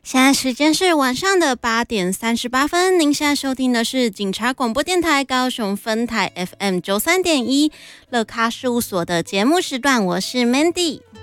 现在时间是晚上的8:38，您现在收听的是警察广播电台高雄分台 FM 93.1乐咖事务所的节目时段，我是 Mandy。